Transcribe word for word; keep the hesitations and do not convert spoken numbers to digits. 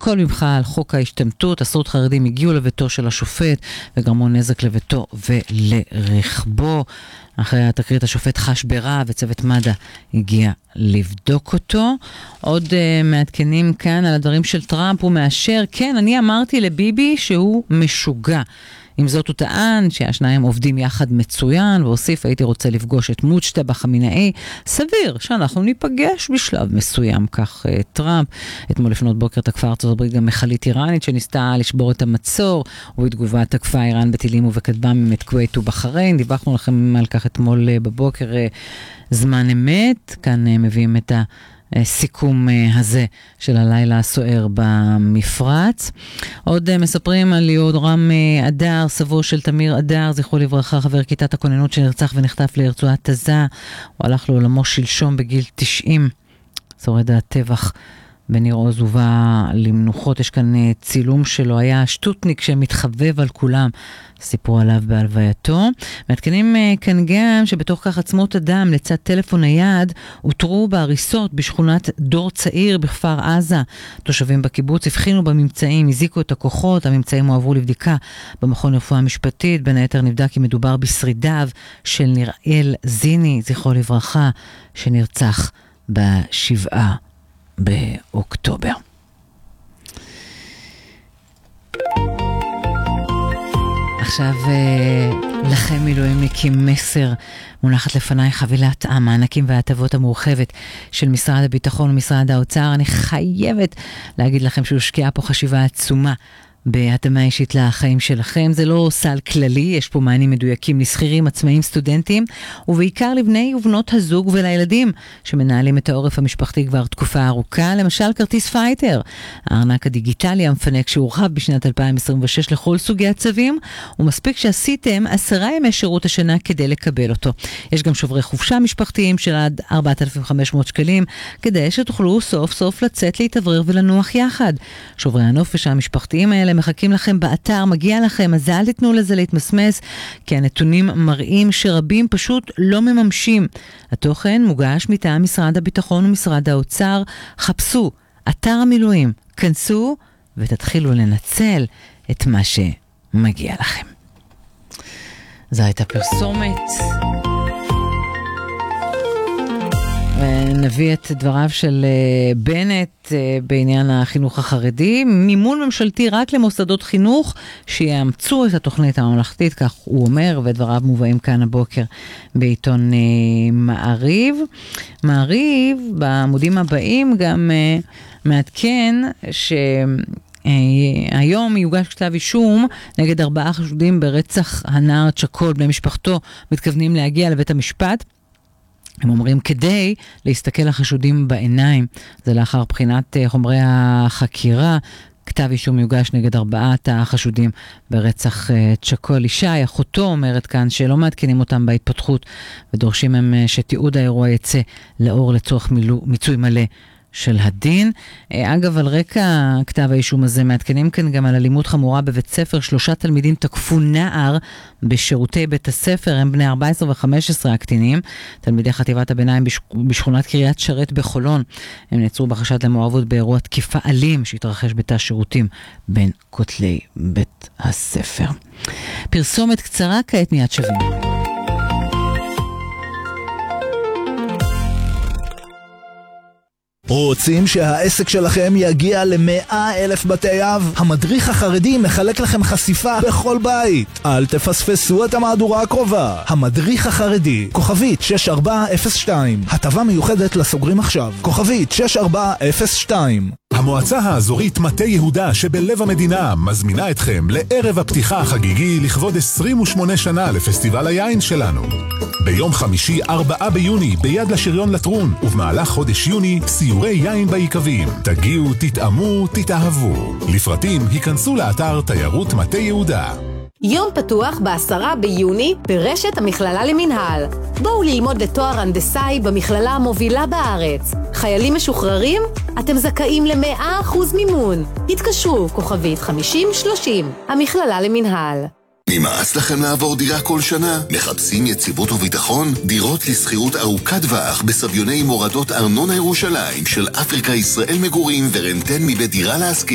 הכל ממך על חוק ההשתמטות. עשרות חרדים הגיעו לביתו של השופט וגרמו נזק לביתו ולרכבו. אחרי התקרית השופט חש ברע וצוות מד"א הגיע לבדוק אותו. עוד uh, מעדכנים כאן על הדברים של טראמפ. הוא מאשר, כן, אני אמרתי לביבי שהוא משוגע. עם זאת הוא טען שהשניים עובדים יחד מצוין, והוסיף, הייתי רוצה לפגוש את מוצ'טבה חמינאי, סביר שאנחנו ניפגש בשלב מסוים, כך uh, טראמפ. אתמול לפנות בוקר תקפה ארצות הברית גם מחלית איראנית שניסתה לשבור את המצור, ובתגובה תקפה איראן בטילים ובכטב"מים את כווית ובחריין. דיווחנו לכם על כך אתמול uh, בבוקר uh, זמן אמת. כאן uh, מביאים את ה... סיכום הזה של הלילה הסוער במפרץ. עוד מספרים על יהורם אדר, סבו של תמיר אדר, זכרו לברכה, חבר כיתת הכוננות שנרצח ונחטף לרצועת עזה. הוא הלך לעולמו שלשום בגיל תשעים. שורד הטבח בניר עוז הובא למנוחות. יש כאן צילום שלו, היה שטוטניק שמתחבב על כולם, סיפרו עליו בהלווייתו. מעדכנים כאן גם שבתוך כך עצמות אדם לצד טלפון נייד הותרו בהריסות בשכונת דור צעיר בכפר עזה. תושבים בקיבוץ הבחינו בממצאים, הזיקו את הכוחות, הממצאים הועברו לבדיקה במכון לרפואה משפטית. בין היתר נבדק כי מדובר בשרידיו של נראל זיני, זכרו לברכה, שנרצח בשבעה באוקטובר. עכשיו לכם מילואימניקים מסר, מונחת לפניי חבילת המענקים וההטבות המורחבת של משרד הביטחון ומשרד האוצר. אני חייבת להגיד לכם שהושקעה פה חשיבה עצומה בהתאמה אישית לחיים שלכם. זה לא סל כללי, יש פה מענים מדויקים לסחירים, עצמאים, סטודנטים, ובעיקר לבני ובנות הזוג ולילדים שמנהלים את העורף המשפחתי כבר תקופה ארוכה. למשל כרטיס פייטר, הארנק הדיגיטלי המפנק שהורחב בשנת אלפיים עשרים ושש לכל סוגי הצווים, ומספיק שעשיתם עשרה ימי שירות השנה כדי לקבל אותו. יש גם שוברי חופשה משפחתיים של עד ארבעת אלפים וחמש מאות שקלים, כדי שתוכלו סוף סוף לצאת להתאוורר ולנוח יחד. שוברי הנופש המשפחתיים האלה מחכים לכם באתר, מגיע לכם, אז אל תתנו לזה להתמסמס, כי הנתונים מראים שרבים פשוט לא מממשים. התוכן מוגש מטעם משרד הביטחון ומשרד האוצר. חפשו אתר המילואים, כנסו ותתחילו לנצל את מה שמגיע לכם. זו הייתה פרסומת. ונביא את דבריו של בנט בעניין החינוך החרדי. מימון ממשלתי רק למוסדות חינוך שיאמצו את התוכנית הממלכתית, כך הוא אומר, ודבריו מובאים כאן הבוקר בעיתון מעריב. מעריב בעמודים הבאים גם מעדכן ש... היום יוגש כתב אישום נגד ארבעה חשודים ברצח הנער צ'קול. בני משפחתו מתכוונים להגיע לבית המשפט, הם אומרים, כדי להסתכל לחשודים בעיניים. זה לאחר בחינת חומרי החקירה. כתב אישום יוגש נגד ארבעת החשודים ברצח צ'קול. אישה, אחותו, אומרת כאן שלא מעדכנים אותם בהתפתחות ודורשים הם שתיעוד האירוע יצא לאור לצורך מילוא, מיצוי מלא של הדין. אגב, על רקע כתב האישום הזה מעדכנים כאן גם על אלימות חמורה בבית ספר. שלושה תלמידים תקפו נער בשירותי בית הספר, הם בני ארבע עשרה ו-חמש עשרה הקטינים, תלמידי חטיבת הביניים בשכונת קריית שרת בחולון. הם נעצרו בחשד למעורבות באירוע תקיפה אלים שהתרחש בתא שירותים בין כותלי בית הספר. פרסומת קצרה, כעת מיד שווים. רוצים שהעסק שלכם יגיע למאה אלף בתי אב? המדריך החרדי מחלק לכם חשיפה בכל בית. אל תפספסו את המהדורה הקרובה. המדריך החרדי, כוכבית שש ארבע אפס שתיים. הטבה מיוחדת לסוגרים עכשיו. כוכבית שש ארבע אפס שתיים. המועצה האזורית מטה יהודה שבלב המדינה מזמינה אתכם לערב הפתיחה החגיגי לכבוד עשרים ושמונה שנה לפסטיבל היין שלנו. ביום חמישי ארבעה ביוני ביד לשריון לטרון, ובמהלך חודש יוני סיורי יין בעיקבים. תגיעו, תתאמו, תתאהבו. לפרטים היכנסו לאתר תיירות מטה יהודה. יום פתוח בעשרה ביוני ברשת המכללה למנהל. בואו ללמוד לתואר הנדסאי במכללה המובילה בארץ. חיילים משוחררים? אתם זכאים ל-מאה אחוז מימון. התקשרו, כוכבית חמישים שלושים, המכללה למנהל. נמאס לכם לעבור דירה כל שנה? מחפשים יציבות וביטחון? דירות לסחירות ארוכת טווח בסביוני מורדות ארנונה ירושלים של אפריקה ישראל מגורים ורנטן מבית דירה להשכיר.